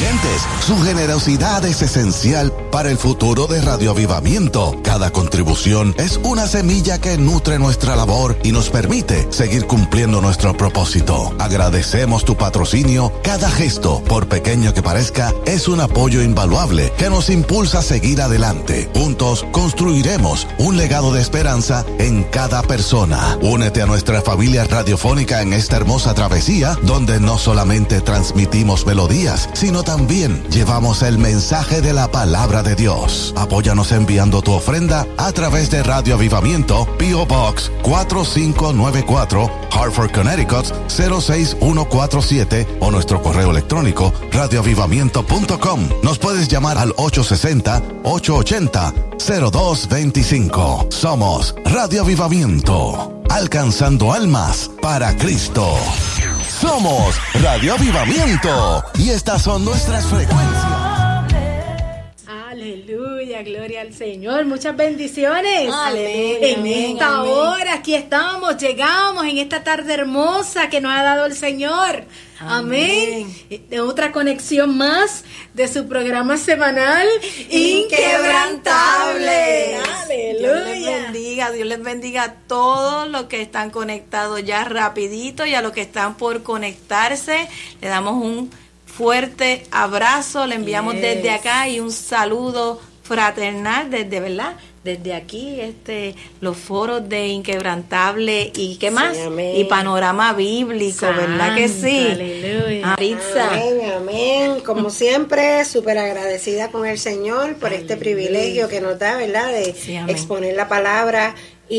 oyentes. Su generosidad es esencial para el futuro de Radio Avivamiento. Cada contribución es una semilla que nutre nuestra labor y nos permite seguir cumpliendo nuestro propósito. Agradecemos tu patrocinio. Cada gesto, por pequeño que parezca, es un apoyo invaluable que nos impulsa a seguir adelante. Juntos construiremos un legado de esperanza en cada persona. Únete a nuestra familia radiofónica en esta hermosa travesía, donde no solamente transmitimos melodías, sino también llevamos el mensaje de la palabra de Dios. Apóyanos enviando tu ofrenda a través de Radio Avivamiento, P.O. Box 4594, Hartford, Connecticut 06147, o nuestro correo electrónico radioavivamiento.com. Nos puedes llamar al 860-880-0225. Somos Radio Avivamiento, alcanzando almas para Cristo. Somos Radio Avivamiento y estas son nuestras frecuencias. Aleluya, gloria al Señor, muchas bendiciones. Aleluya, en esta hora, aquí estamos, llegamos en esta tarde hermosa que nos ha dado el Señor. Amén. De otra conexión más de su programa semanal Inquebrantable. Aleluya. Dios les bendiga a todos los que están conectados ya rapidito y a los que están por conectarse. Le damos un fuerte abrazo, le enviamos desde acá y un saludo fraternal desde aquí, los foros de Inquebrantable y ¿qué más? Y Panorama Bíblico, ¿verdad que sí? Aleluya. Maritza. Amén. Como siempre, súper agradecida con el Señor por este privilegio que nos da, ¿verdad? De exponer la palabra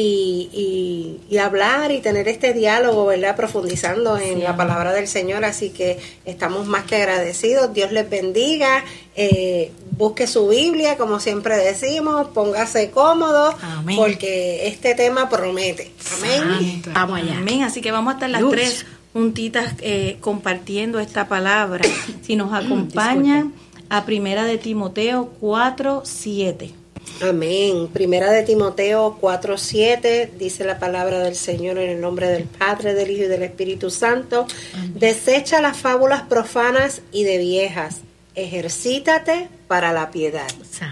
y hablar y tener este diálogo, ¿verdad? Profundizando en la palabra del Señor, así que estamos más que agradecidos. Dios les bendiga. Busque su Biblia, como siempre decimos, póngase cómodo, amén, porque este tema promete. Amén. Vamos allá. Amén. Así que vamos a estar las tres juntitas compartiendo esta palabra. Si nos acompañan a Primera de Timoteo 4:7. Amén. Primera de Timoteo 4:7 dice la palabra del Señor en el nombre del Padre, del Hijo y del Espíritu Santo. Amén. Desecha las fábulas profanas y de viejas. Ejercítate para la piedad.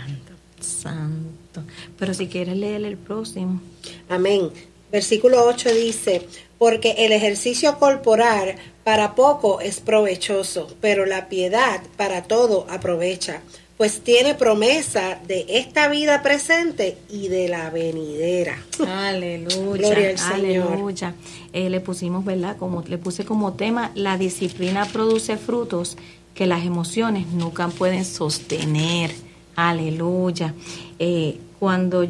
Santo. Pero si quieres leer el próximo. Amén. Versículo 8 dice: porque el ejercicio corporal para poco es provechoso, pero la piedad para todo aprovecha, pues tiene promesa de esta vida presente y de la venidera. Aleluya. Gloria al Señor. Aleluya. Le pusimos, ¿verdad? Le puse como tema: la disciplina produce frutos que las emociones nunca pueden sostener. Aleluya. Cuando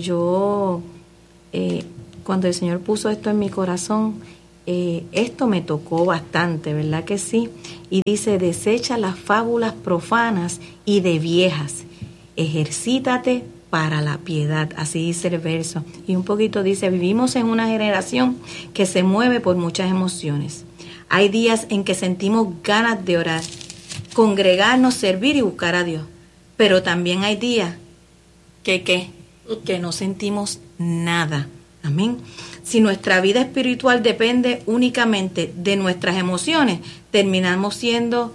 el Señor puso esto en mi corazón, esto me tocó bastante, ¿verdad que sí? Y dice: desecha las fábulas profanas y de viejas, ejercítate para la piedad. Así dice el verso. Y un poquito dice: vivimos en una generación que se mueve por muchas emociones. Hay días en que sentimos ganas de orar, congregarnos, servir y buscar a Dios. Pero también hay días que no sentimos nada. Amén. Si nuestra vida espiritual depende únicamente de nuestras emociones, terminamos siendo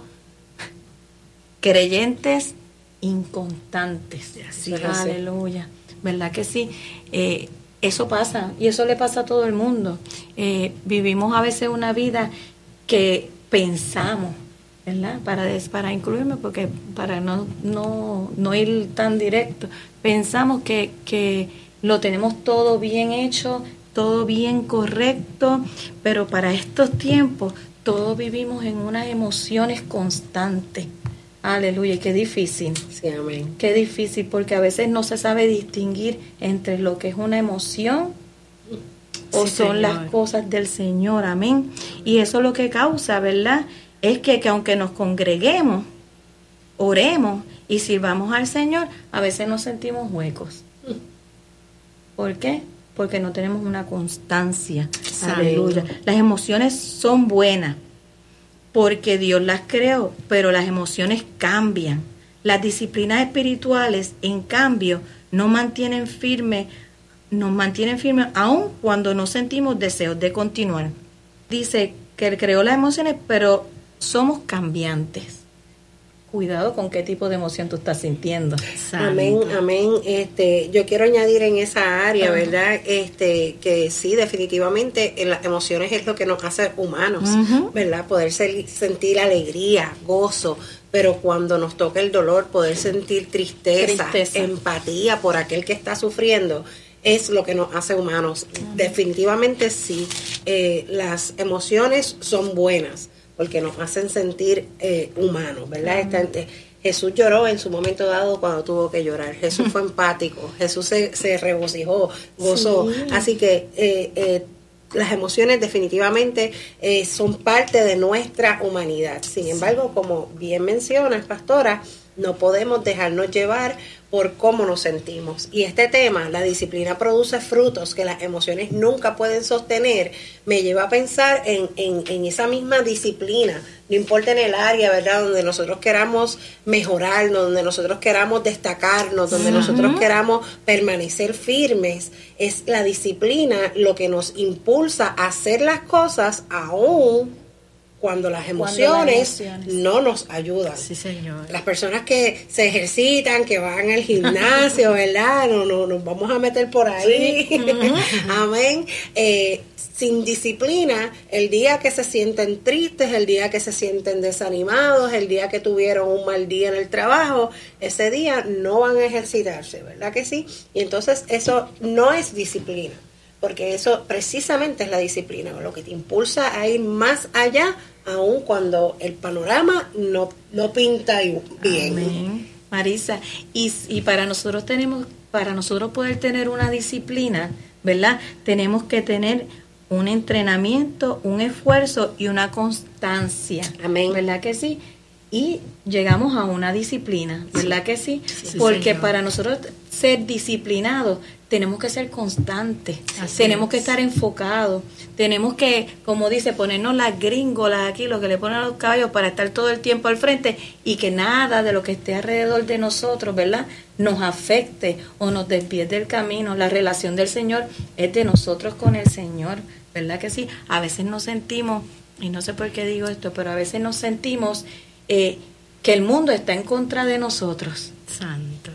creyentes inconstantes. Sí, aleluya. ¿Verdad que sí? Eso pasa, y eso le pasa a todo el mundo. Vivimos a veces una vida que pensamos, ¿verdad? Para incluirme, porque para no ir tan directo, pensamos que lo tenemos todo bien hecho, todo bien correcto, pero para estos tiempos todos vivimos en unas emociones constantes. Aleluya, qué difícil. Sí, amén. Qué difícil, porque a veces no se sabe distinguir entre lo que es una emoción o son las cosas del Señor. Amén. Y eso lo que causa, ¿verdad?, es que aunque nos congreguemos, oremos y sirvamos al Señor, a veces nos sentimos huecos. ¿Por qué? Porque no tenemos una constancia. Aleluya. Las emociones son buenas porque Dios las creó, pero las emociones cambian. Las disciplinas espirituales, en cambio, nos mantienen firmes aun cuando no sentimos deseos de continuar. Dice que Él creó las emociones, pero somos cambiantes. cuidado con qué tipo de emoción tú estás sintiendo. Amén, amén. Yo quiero añadir en esa área, ¿verdad? Que sí, definitivamente las emociones es lo que nos hace humanos, ¿verdad? Poder sentir alegría, gozo, pero cuando nos toca el dolor, poder sentir tristeza, empatía por aquel que está sufriendo, es lo que nos hace humanos. Definitivamente sí, las emociones son buenas, porque nos hacen sentir humanos, ¿verdad? Jesús lloró en su momento dado cuando tuvo que llorar. Jesús fue empático. Jesús se regocijó, gozó. Sí. Así que las emociones definitivamente son parte de nuestra humanidad. Sin embargo, como bien mencionas, pastora, no podemos dejarnos llevar por cómo nos sentimos. Y este tema, la disciplina produce frutos que las emociones nunca pueden sostener, me lleva a pensar en esa misma disciplina. No importa en el área, ¿verdad?, donde nosotros queramos mejorarnos, donde nosotros queramos destacarnos, donde nosotros queramos permanecer firmes, es la disciplina lo que nos impulsa a hacer las cosas aún cuando las emociones no nos ayudan. Sí, señor. Las personas que se ejercitan, que van al gimnasio, ¿verdad? No nos vamos a meter por ahí. Sí. Amén. Sin disciplina, el día que se sienten tristes, el día que se sienten desanimados, el día que tuvieron un mal día en el trabajo, ese día no van a ejercitarse, ¿verdad que sí? Y entonces eso no es disciplina, porque eso precisamente es la disciplina, lo que te impulsa a ir más allá, aun cuando el panorama no pinta bien. Amén. Marisa, y para nosotros poder tener una disciplina, ¿verdad? Tenemos que tener un entrenamiento, un esfuerzo y una constancia. Amén. ¿Verdad que sí? Y llegamos a una disciplina, ¿verdad que sí? Sí, porque señor. para nosotros ser disciplinados tenemos que ser constantes, tenemos que estar enfocados, tenemos que, como dice, ponernos las gringolas aquí, lo que le ponen a los caballos para estar todo el tiempo al frente y que nada de lo que esté alrededor de nosotros, ¿verdad?, nos afecte o nos desvíe del camino. La relación del Señor es de nosotros con el Señor, ¿verdad que sí? A veces nos sentimos, y no sé por qué digo esto, pero a veces nos sentimos que el mundo está en contra de nosotros. Santo.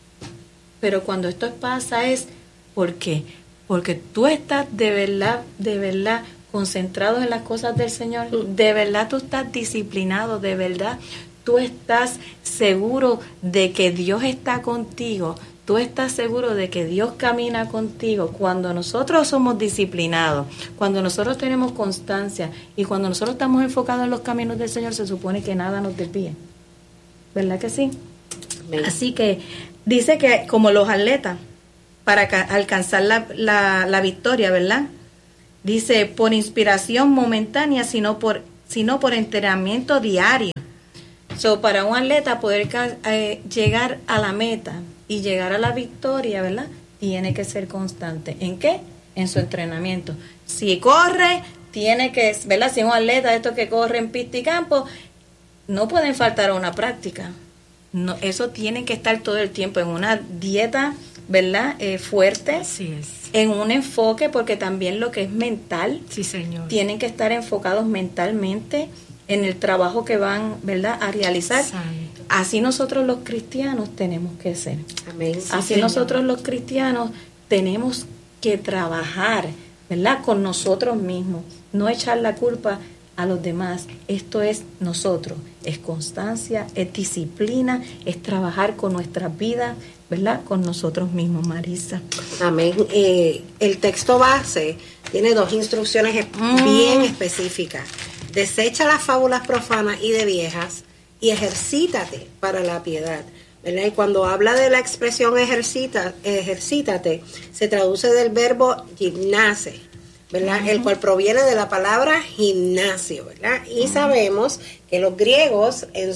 Pero cuando esto pasa es ¿por qué? Porque tú estás de verdad concentrado en las cosas del Señor, de verdad tú estás disciplinado, de verdad tú estás seguro de que Dios está contigo, tú estás seguro de que Dios camina contigo. Cuando nosotros somos disciplinados, cuando nosotros tenemos constancia y cuando nosotros estamos enfocados en los caminos del Señor, se supone que nada nos desvíe. ¿Verdad que sí? Amén. Así que dice que como los atletas, para alcanzar la victoria, ¿verdad? Dice, por inspiración momentánea, sino por entrenamiento diario. Para un atleta poder llegar a la meta y llegar a la victoria, ¿verdad?, tiene que ser constante. ¿En qué? En su entrenamiento. Si corre, tiene que, ¿verdad? Si es un atleta de estos que corre en pista y campo, no pueden faltar a una práctica. No, eso tiene que estar todo el tiempo en una dieta, ¿verdad?, fuerte. Así es. En un enfoque, porque también lo que es mental. Sí, señor. Tienen que estar enfocados mentalmente en el trabajo que van, ¿verdad?, a realizar. Santo. Así nosotros los cristianos tenemos que ser. Amén. Así Señor. nosotros los cristianos tenemos que trabajar, ¿verdad?, con nosotros mismos. No echar la culpa a los demás. Esto es nosotros. Es constancia, es disciplina, es trabajar con nuestras vidas, ¿verdad?, con nosotros mismos, Marisa. Amén. El texto base tiene 2 instrucciones bien específicas. Desecha las fábulas profanas y de viejas y ejercítate para la piedad, ¿verdad? Y cuando habla de la expresión ejercítate, se traduce del verbo gimnase, ¿verdad? El cual proviene de la palabra gimnasio, ¿verdad? Y sabemos que los griegos en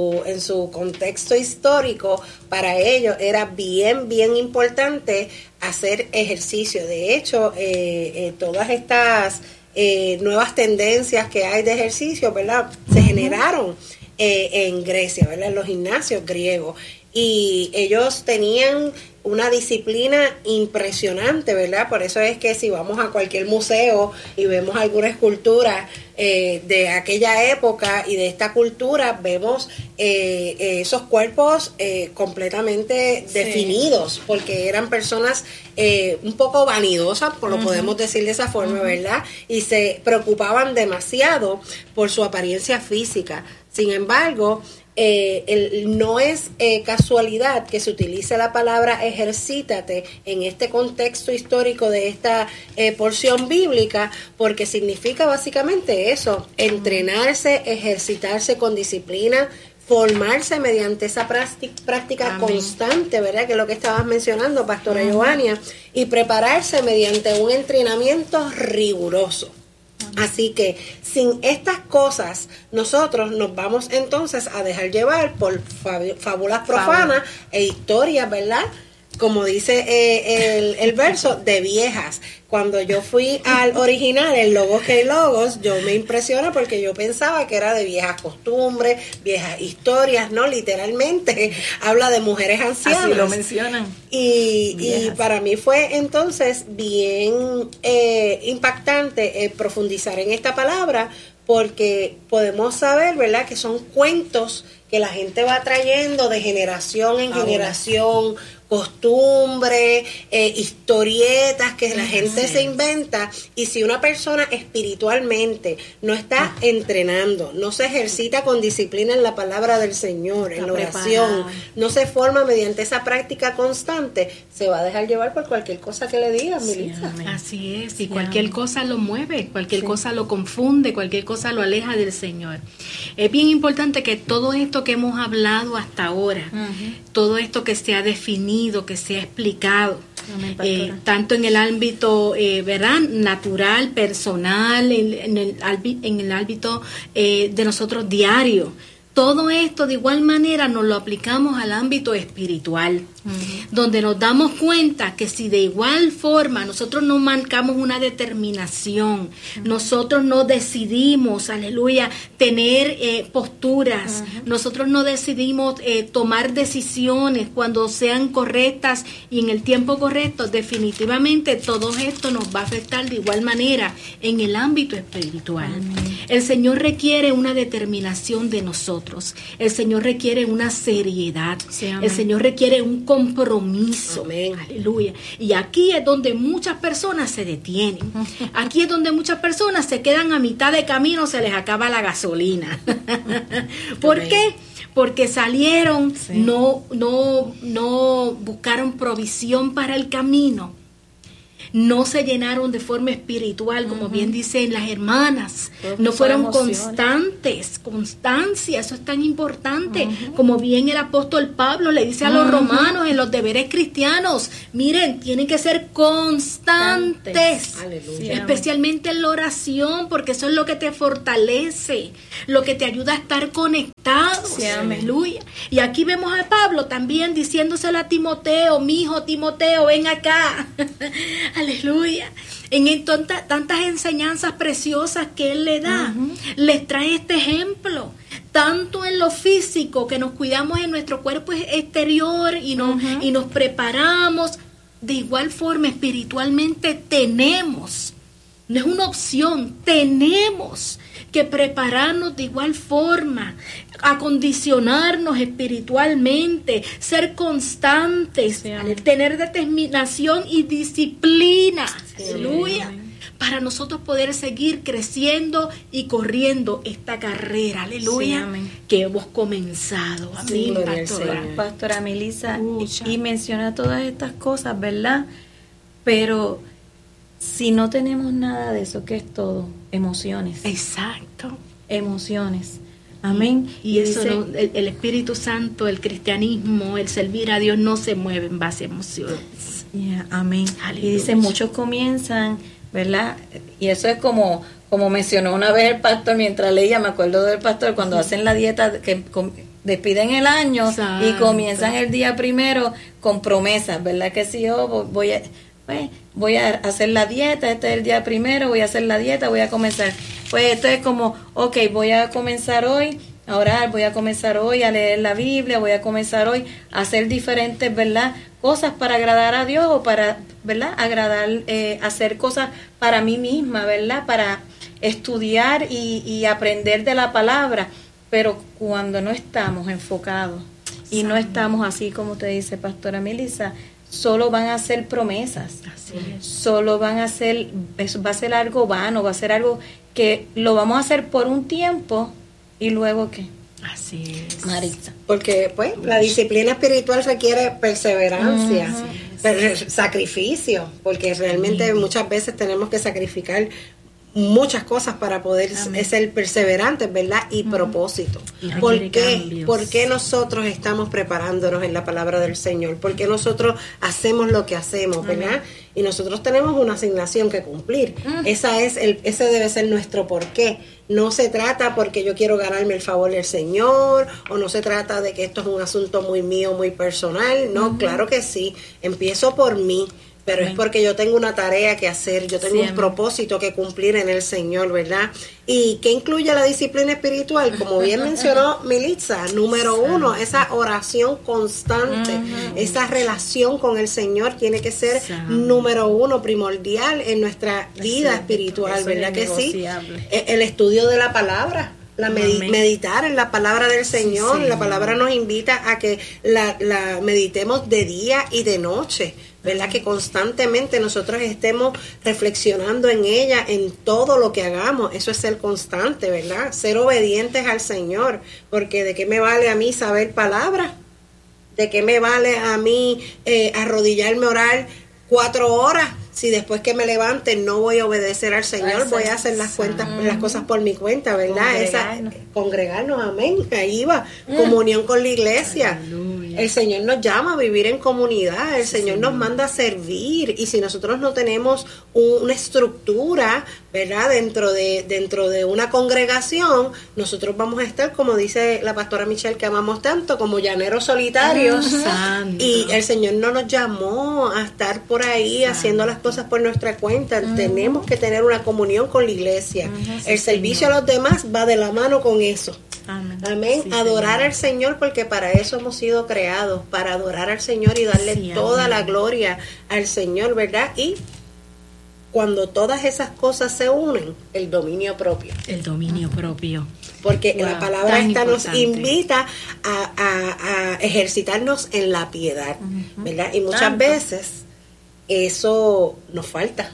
su contexto histórico, para ellos era bien importante hacer ejercicio. De hecho, todas estas nuevas tendencias que hay de ejercicio, ¿verdad?, se generaron en Grecia, ¿verdad?, en los gimnasios griegos. Y ellos tenían una disciplina impresionante, ¿verdad? Por eso es que si vamos a cualquier museo y vemos alguna escultura de aquella época y de esta cultura, vemos esos cuerpos completamente definidos, porque eran personas un poco vanidosas, lo podemos decir de esa forma, ¿verdad? Y se preocupaban demasiado por su apariencia física. Sin embargo, no es casualidad que se utilice la palabra ejercítate en este contexto histórico de esta porción bíblica, porque significa básicamente eso: entrenarse, ejercitarse con disciplina, formarse mediante esa práctica constante, ¿verdad? Que es lo que estabas mencionando, Pastora Giovania, y prepararse mediante un entrenamiento riguroso. Así que sin estas cosas nosotros nos vamos entonces a dejar llevar por fábulas profanas e historias, ¿verdad? Como dice el verso, de viejas. Cuando yo fui al original, el Logos que hay Logos, yo me impresiona porque yo pensaba que era de viejas costumbres, viejas historias, ¿no? Literalmente habla de mujeres ancianas. Así lo mencionan. Y para mí fue entonces bien impactante profundizar en esta palabra, porque podemos saber, ¿verdad?, que son cuentos que la gente va trayendo de generación en generación, costumbres, historietas que la gente se inventa. Y si una persona espiritualmente no está entrenando, no se ejercita con disciplina en la palabra del Señor, en la oración, no se forma mediante esa práctica constante, se va a dejar llevar por cualquier cosa que le digan, Melissa. Así es, y cualquier cosa lo mueve, cualquier cosa lo confunde, cualquier cosa lo aleja del Señor. Es bien importante que todo esto que hemos hablado hasta ahora, todo esto que se ha definido, que se ha explicado, tanto en el ámbito ¿verdad?, natural, personal, en el ámbito de nosotros diario, todo esto de igual manera nos lo aplicamos al ámbito espiritual, donde nos damos cuenta que si de igual forma nosotros no marcamos una determinación, nosotros no decidimos, aleluya, tener posturas, nosotros no decidimos tomar decisiones cuando sean correctas y en el tiempo correcto, definitivamente todo esto nos va a afectar de igual manera en el ámbito espiritual. El Señor requiere una determinación de nosotros, el Señor requiere una seriedad, el Señor requiere un compromiso. Amén. Aleluya. Y aquí es donde muchas personas se detienen. Aquí es donde muchas personas se quedan a mitad de camino, se les acaba la gasolina. ¿Por qué? Porque salieron, no buscaron provisión para el camino. No se llenaron de forma espiritual, como bien dicen las hermanas. No fueron constantes. Constancia, eso es tan importante. Como bien el apóstol Pablo le dice a los romanos en los deberes cristianos, miren, tienen que ser constantes. Especialmente en la oración, porque eso es lo que te fortalece, lo que te ayuda a estar conectados. Aleluya. Y aquí vemos a Pablo también diciéndoselo a Timoteo, mi hijo Timoteo, ven acá. Aleluya. En tantas enseñanzas preciosas que él le da, les trae este ejemplo, tanto en lo físico, que nos cuidamos en nuestro cuerpo exterior y nos preparamos, de igual forma espiritualmente tenemos, no es una opción, tenemos que prepararnos de igual forma, acondicionarnos espiritualmente, ser constantes, tener determinación y disciplina, aleluya, para nosotros poder seguir creciendo y corriendo esta carrera, aleluya, que hemos comenzado. Amén, Pastora Melissa, y menciona todas estas cosas, ¿verdad? Pero si no tenemos nada de eso, ¿qué es todo? Emociones. Exacto. Emociones. Amén. Y eso dice, el Espíritu Santo, el cristianismo, el servir a Dios no se mueve en base a emociones. Amén. Aleluya. Y dice, muchos comienzan, ¿verdad? Y eso es como mencionó una vez el pastor mientras leía, me acuerdo del pastor cuando hacen la dieta que despiden el año y comienzan el día primero con promesas, ¿verdad? Que si yo voy a hacer la dieta, este es el día primero, voy a hacer la dieta, voy a comenzar. Pues esto es como, voy a comenzar hoy a orar, voy a comenzar hoy a leer la Biblia, voy a comenzar hoy a hacer diferentes, ¿verdad?, cosas para agradar a Dios o para, ¿verdad?, hacer cosas para mí misma, ¿verdad?, para estudiar y aprender de la palabra. Pero cuando no estamos enfocados y no estamos así como te dice Pastora Melissa, solo van a ser promesas, solo va a ser algo vano, va a ser algo que lo vamos a hacer por un tiempo y luego ¿qué? Así es, Maritza. Porque pues la disciplina espiritual requiere perseverancia, sacrificio, porque realmente muchas veces tenemos que sacrificar muchas cosas para poder ser perseverantes, ¿verdad? Y propósito. ¿Por qué nosotros estamos preparándonos en la palabra del Señor? ¿Por qué nosotros hacemos lo que hacemos, verdad? Y nosotros tenemos una asignación que cumplir. Ese debe ser nuestro porqué. No se trata porque yo quiero ganarme el favor del Señor, o no se trata de que esto es un asunto muy mío, muy personal. No, claro que sí. Empiezo por mí. Pero es porque yo tengo una tarea que hacer, yo tengo un propósito que cumplir en el Señor, ¿verdad? ¿Y qué incluye la disciplina espiritual? Como bien mencionó Melissa, número 1, esa oración constante, esa relación con el Señor tiene que ser número 1, primordial en nuestra vida espiritual, ¿verdad que sí? El estudio de la palabra. Meditar en la palabra del Señor. La palabra nos invita a que la meditemos de día y de noche, ¿verdad? Que constantemente nosotros estemos reflexionando en ella, en todo lo que hagamos. Eso es ser constante, ¿verdad? Ser obedientes al Señor, porque ¿de qué me vale a mí saber palabras? ¿De qué me vale a mí arrodillarme a orar 4 horas? Si después que me levante no voy a obedecer al Señor, voy a hacer las cosas por mi cuenta, ¿verdad? Congregarnos, amén. Ahí va, comunión con la iglesia. Aleluya. El Señor nos llama a vivir en comunidad, el Señor nos manda a servir, y si nosotros no tenemos una estructura, ¿verdad? Dentro de una congregación, nosotros vamos a estar, como dice la pastora Michelle, que amamos tanto, como llaneros solitarios. Y el Señor no nos llamó a estar por ahí haciendo las cosas por nuestra cuenta. Tenemos que tener una comunión con la iglesia. El servicio a los demás va de la mano con eso. Amén. Sí, adorar al Señor, porque para eso hemos sido creados, para adorar al Señor y darle toda la gloria al Señor, ¿verdad? Y cuando todas esas cosas se unen, el dominio propio. El dominio propio. Porque la palabra esta nos invita a ejercitarnos en la piedad, ¿verdad? Y muchas veces eso nos falta.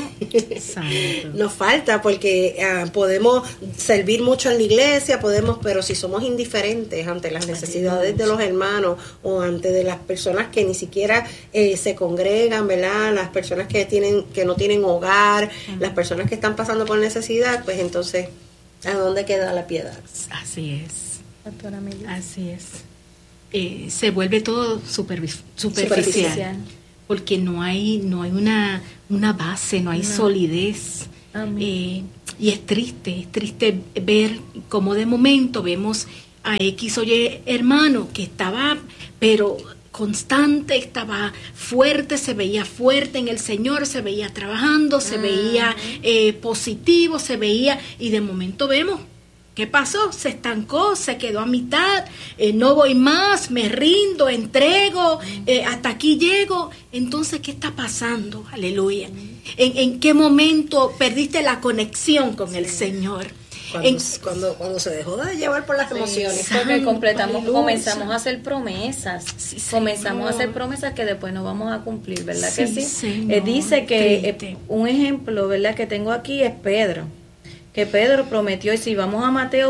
Nos falta porque podemos servir mucho en la iglesia, podemos, pero si somos indiferentes ante las necesidades de los hermanos o ante de las personas que ni siquiera se congregan, ¿verdad? Las personas que no tienen hogar, las personas que están pasando por necesidad, pues entonces, ¿a dónde queda la piedad? Así es. Así es. Se vuelve todo superficial. Porque no hay una base, no hay solidez. Y es triste ver cómo de momento vemos a X o Y hermano que estaba, pero constante, estaba fuerte, se veía fuerte en el Señor, se veía trabajando, se veía positivo, y de momento vemos, ¿qué pasó? Se estancó, se quedó a mitad, no voy más, me rindo, entrego, hasta aquí llego. Entonces, ¿qué está pasando? Aleluya. ¿En qué momento perdiste la conexión con el Señor? Cuando se dejó de llevar por las emociones. Porque comenzamos a hacer promesas. Comenzamos a hacer promesas que después no vamos a cumplir, ¿verdad que sí? Señor, dice que un ejemplo, ¿verdad?, que tengo aquí es Pedro. Que Pedro prometió, y si vamos a Mateo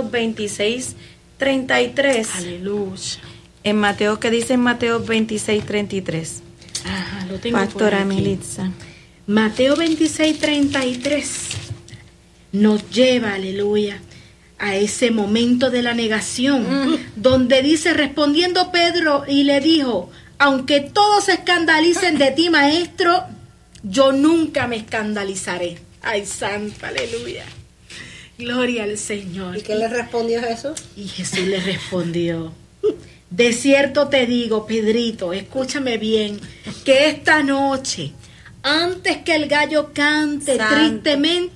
26:33. Aleluya. En Mateo, ¿qué dice en Mateo 26:33? Ajá, lo tengo. Pastora Melissa. Mateo 26:33 nos lleva, aleluya, a ese momento de la negación, donde dice, respondiendo Pedro, y le dijo, aunque todos se escandalicen de ti, maestro, yo nunca me escandalizaré. Ay, santa, aleluya. Gloria al Señor. ¿Y qué le respondió Jesús? Y Jesús le respondió, de cierto te digo, Pedrito, escúchame bien, que esta noche, antes que el gallo cante tristemente,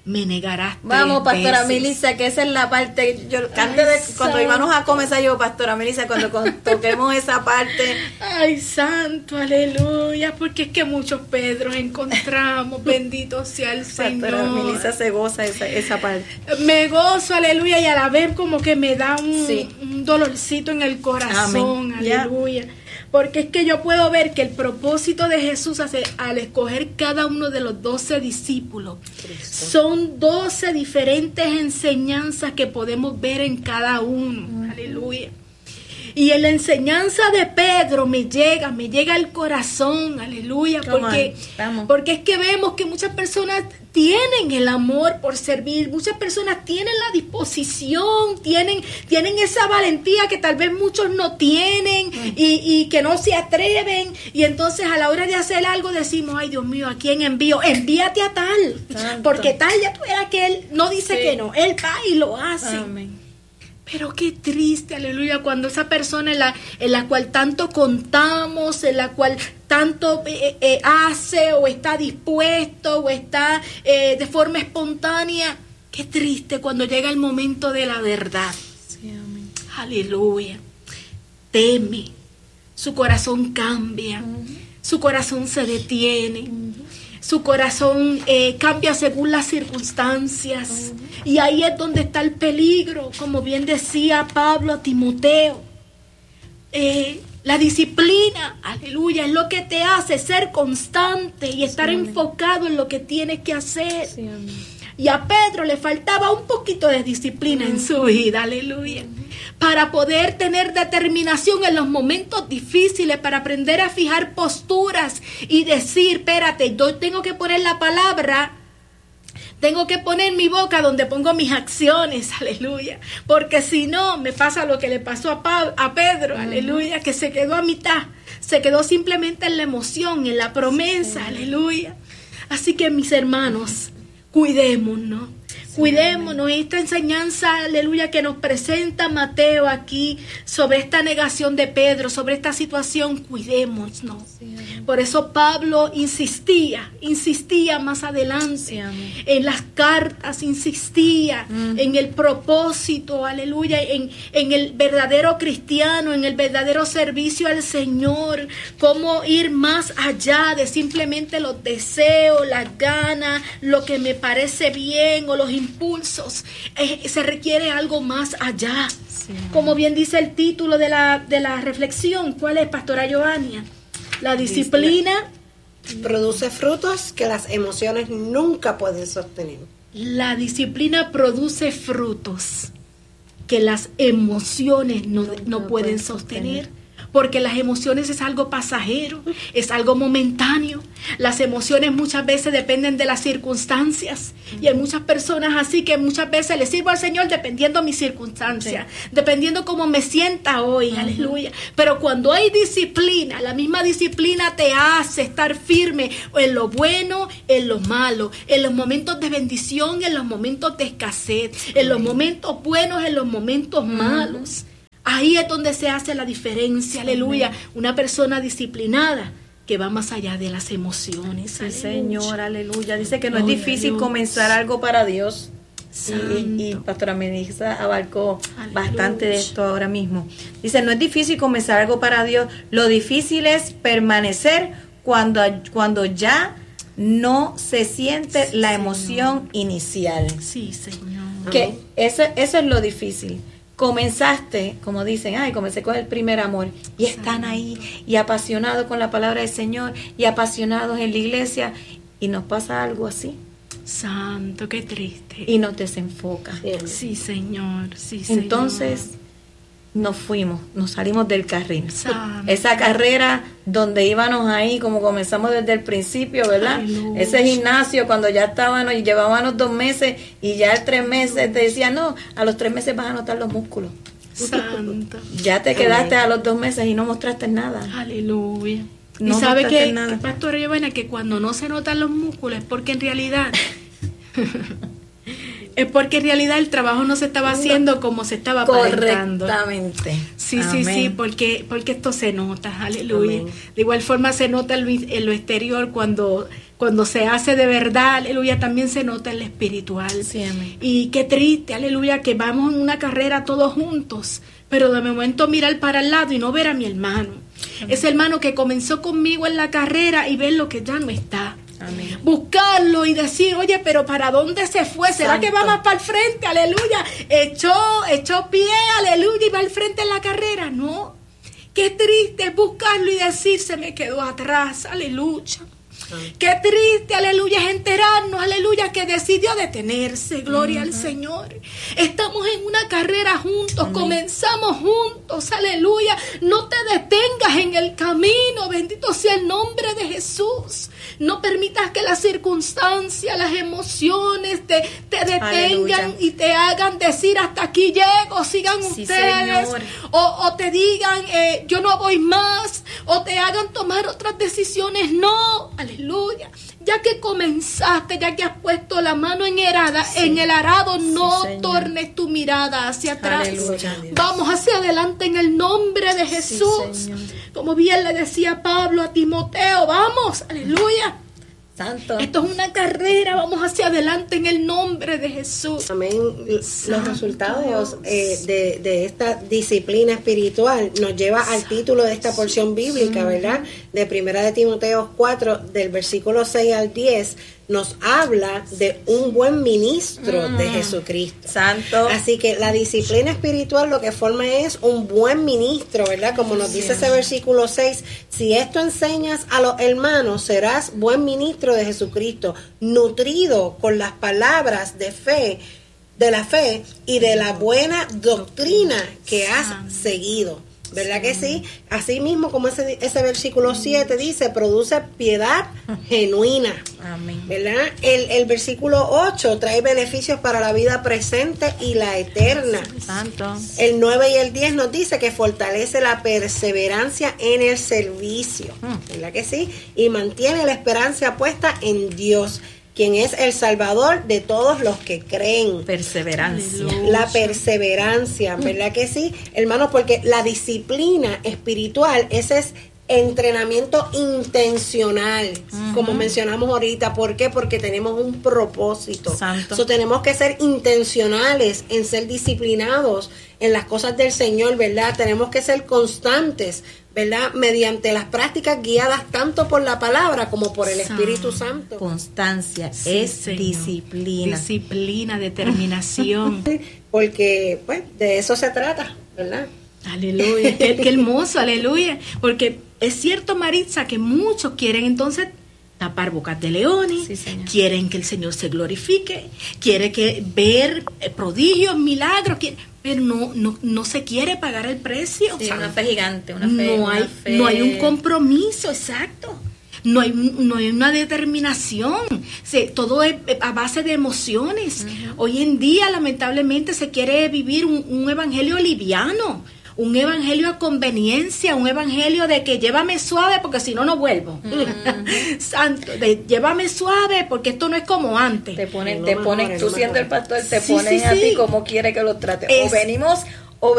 me negarás 3 Vamos, pastora veces. Melissa, que esa es la parte, cuando íbamos a comenzar yo, pastora Melissa, cuando toquemos esa parte. Ay, santo, aleluya, porque es que muchos Pedros encontramos, bendito sea el Señor. Pastora Melissa se goza esa parte. Me gozo, aleluya, y a la vez como que me da un dolorcito en el corazón, amén, aleluya. Porque es que yo puedo ver que el propósito de Jesús al escoger cada uno de los 12 discípulos, son 12 diferentes enseñanzas que podemos ver en cada uno. Aleluya. Y en la enseñanza de Pedro me llega al corazón, aleluya, porque es que vemos que muchas personas tienen el amor por servir, muchas personas tienen la disposición, tienen esa valentía que tal vez muchos no tienen y que no se atreven, y entonces a la hora de hacer algo decimos, ay Dios mío, ¿a quién envío? Envíate a tal, porque tal ya tú verás que él no dice que no, él va y lo hace. Amén. Pero qué triste, aleluya, cuando esa persona en la cual tanto contamos, en la cual tanto hace o está dispuesto o está de forma espontánea, qué triste cuando llega el momento de la verdad. Sí, amén. Aleluya. Teme, su corazón cambia, su corazón se detiene. Su corazón cambia según las circunstancias. Y ahí es donde está el peligro, como bien decía Pablo a Timoteo. La disciplina, aleluya, es lo que te hace ser constante y estar enfocado en lo que tienes que hacer. Sí, y a Pedro le faltaba un poquito de disciplina en su vida, aleluya, para poder tener determinación en los momentos difíciles, para aprender a fijar posturas y decir, espérate, yo tengo que poner la palabra, tengo que poner mi boca donde pongo mis acciones, aleluya, porque si no, me pasa lo que le pasó a Pedro, aleluya, que se quedó a mitad, se quedó simplemente en la emoción, en la promesa, aleluya. Así que mis hermanos, cuidémonos. Cuidémonos. Esta enseñanza, aleluya, que nos presenta Mateo aquí sobre esta negación de Pedro, sobre esta situación, cuidémonos. Por eso Pablo insistía más adelante en las cartas, insistía en el propósito, aleluya, en el verdadero cristiano, en el verdadero servicio al Señor, cómo ir más allá de simplemente los deseos, las ganas, lo que me parece bien o los impulsos. Se requiere algo más allá. Como bien dice el título de la reflexión, ¿cuál es, pastora Giovannia? La disciplina produce frutos que las emociones nunca pueden sostener. La disciplina produce frutos que las emociones no pueden sostener. Porque las emociones es algo pasajero, es algo momentáneo. Las emociones muchas veces dependen de las circunstancias. Y hay muchas personas así que muchas veces le sirvo al Señor dependiendo de mis circunstancias, dependiendo cómo me sienta hoy, aleluya. Pero cuando hay disciplina, la misma disciplina te hace estar firme en lo bueno, en lo malo, en los momentos de bendición, en los momentos de escasez, en los momentos buenos, en los momentos malos. Ahí es donde se hace la diferencia, aleluya. Una persona disciplinada que va más allá de las emociones. Sí, Señor, aleluya. Dice que no es difícil comenzar algo para Dios. Y pastora Melissa abarcó bastante de esto ahora mismo. Dice, no es difícil comenzar algo para Dios. Lo difícil es permanecer cuando ya no se siente la emoción inicial. Sí, Señor. Que eso es lo difícil. Comenzaste, como dicen, comencé con el primer amor, y están ahí, y apasionados con la palabra del Señor, y apasionados en la iglesia, y nos pasa algo así. Santo, qué triste. Y nos desenfoca. Sí, Señor, sí, Entonces, nos salimos del carril. Santo. Esa carrera donde íbamos ahí, como comenzamos desde el principio, ¿verdad? Aleluya. Ese gimnasio, cuando ya estábamos y llevábamos 2 meses, y ya el 3 meses te decía, no, a los 3 meses vas a notar los músculos. Santo. Ya te quedaste a los 2 meses y no mostraste nada. Aleluya. No y sabe que, pastora Giovanna, que cuando no se notan los músculos es porque en realidad el trabajo no se estaba haciendo como se estaba aparentando. Correctamente. Sí, porque esto se nota, aleluya. Amén. De igual forma se nota en lo exterior cuando Cuando se hace de verdad, aleluya, también se nota en lo espiritual. Sí, amén. Y qué triste, aleluya, que vamos en una carrera todos juntos, pero de momento mirar para el lado y no ver a mi hermano. Amén. Ese hermano que comenzó conmigo en la carrera y ver lo que ya no está. Amén. Buscarlo y decir, oye, pero ¿para dónde se fue? ¿Será que va más para el frente? Aleluya. Echó pie, aleluya, y va al frente en la carrera. No. Qué triste buscarlo y decir, se me quedó atrás. Aleluya. Qué triste, aleluya, es enterarnos, aleluya, que decidió detenerse, gloria al Señor. Estamos en una carrera juntos, comenzamos juntos, aleluya. No te detengas en el camino, bendito sea el nombre de Jesús. No permitas que las circunstancias, las emociones te detengan y te hagan decir, hasta aquí llego, sigan ustedes. O te digan, yo no voy más, o te hagan tomar otras decisiones. No, aleluya. Ya que comenzaste, ya que has puesto la mano en el arado, no tornes tu mirada hacia atrás. Aleluya. Vamos hacia adelante en el nombre de Jesús. Sí, como bien le decía Pablo a Timoteo, vamos, aleluya. Santo. Esto es una carrera, vamos hacia adelante en el nombre de Jesús. Amén. Los resultados de esta disciplina espiritual nos lleva al título de esta porción bíblica, ¿verdad? De 1 Timoteo 4, del versículo 6 al 10, nos habla de un buen ministro de Jesucristo. Santo. Así que la disciplina espiritual lo que forma es un buen ministro, ¿verdad? Como nos dice ese versículo 6, si esto enseñas a los hermanos, serás buen ministro de Jesucristo, nutrido con las palabras de fe, de la fe y de la buena doctrina que has seguido. ¿Verdad que sí? Así mismo como ese versículo 7 dice, produce piedad genuina. Amén. ¿Verdad? El versículo 8 trae beneficios para la vida presente y la eterna. Santo. El 9 y el 10 nos dice que fortalece la perseverancia en el servicio. ¿Verdad que sí? Y mantiene la esperanza puesta en Dios, quien es el Salvador de todos los que creen. Perseverancia. La perseverancia, ¿verdad que sí? Hermanos, porque la disciplina espiritual, ese es entrenamiento intencional, como mencionamos ahorita. ¿Por qué? Porque tenemos un propósito. Santo. Tenemos que ser intencionales en ser disciplinados en las cosas del Señor, ¿verdad? Tenemos que ser constantes, ¿verdad? Mediante las prácticas guiadas tanto por la palabra como por el Espíritu Santo. Constancia, Sí, es Señor. disciplina. Disciplina, determinación. Porque, pues, de eso se trata, ¿verdad? Aleluya, qué hermoso, aleluya. Porque es cierto, Maritza, que muchos quieren entonces tapar bocas de leones, Sí, Señor. quieren que el Señor se glorifique, quiere ver prodigios, milagros, pero no se quiere pagar el precio. Sí, O sea, una fe gigante, una fe. no hay un compromiso, exacto. No hay una determinación. Todo es a base de emociones. Hoy en día, lamentablemente, se quiere vivir un evangelio liviano, un evangelio a conveniencia, un evangelio de que llévame suave porque si no, no vuelvo. Santo, llévame suave porque esto no es como antes. Te ponen, mejor, tú lo siendo mejor. el pastor, te Sí, ponen sí, a sí. ti como quiere que lo trate. O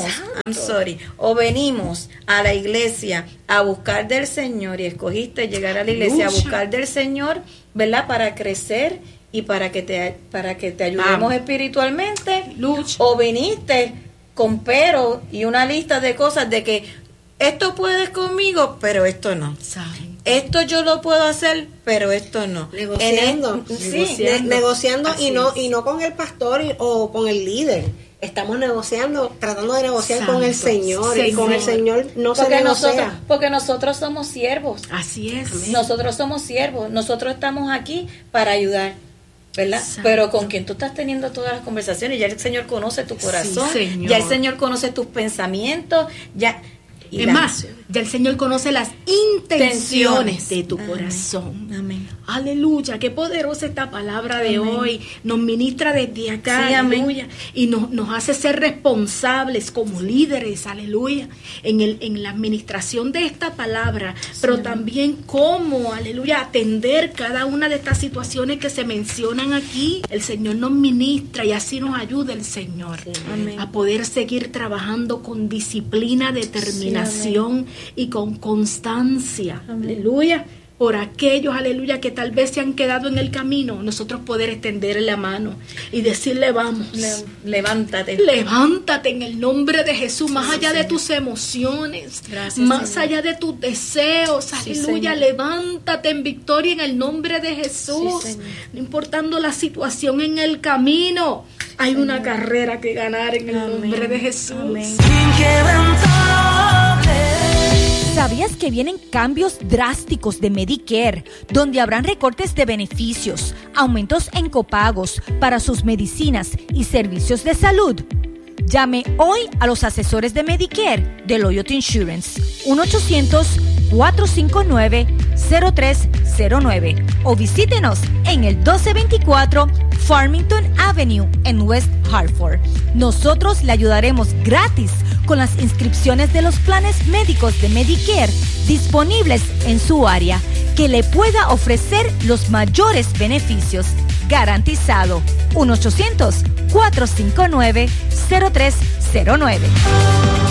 venimos a la iglesia a buscar del Señor y escogiste llegar a la iglesia a Lucha. buscar del Señor, ¿verdad? Para crecer y para que te ayudemos Vamos. espiritualmente. Lucha. O viniste con pero y una lista de cosas de que esto puedes conmigo, pero esto no. Saben. Esto yo lo puedo hacer, pero esto no. Negociando, negociando Así y no con el pastor o con el líder. Estamos negociando, tratando de negociar con el Santo. Señor. Y con el Señor no se negocia. Porque nosotros somos siervos. Así es. Nosotros somos siervos. Nosotros estamos aquí para ayudar, ¿verdad? Santo. Pero con quien tú estás teniendo todas las conversaciones, ya el Señor conoce tu corazón, Señor. ya el Señor conoce tus pensamientos, ya. Y Es más, ya el Señor conoce las intenciones de tu Amén. corazón. Amén. Aleluya, qué poderosa esta palabra de Amén. hoy. Nos ministra desde acá, Sí, amén. aleluya. Y nos hace ser responsables como líderes, aleluya, en la administración de esta palabra, pero también cómo, aleluya, atender cada una de estas situaciones que se mencionan aquí. El Señor nos ministra y así nos ayuda el Señor Amén. a poder seguir trabajando con disciplina, determinación y con constancia. Aleluya. por aquellos, aleluya, que tal vez se han quedado en el camino, nosotros poder extenderle la mano y decirle, vamos, levántate en el nombre de Jesús, más allá de tus emociones, más allá de tus deseos, aleluya, levántate en victoria en el nombre de Jesús, no importando la situación en el camino, hay una carrera que ganar en el nombre de Jesús. Amén. ¿Sabías que vienen cambios drásticos de Medicare, donde habrán recortes de beneficios, aumentos en copagos para sus medicinas y servicios de salud? Llame hoy a los asesores de Medicare de Loyalty Insurance, 1-800-459-0309 o visítenos en el 1224 Farmington Avenue en West Hartford. Nosotros le ayudaremos gratis con las inscripciones de los planes médicos de Medicare disponibles en su área, que le pueda ofrecer los mayores beneficios. Garantizado. 1-800-459-0309.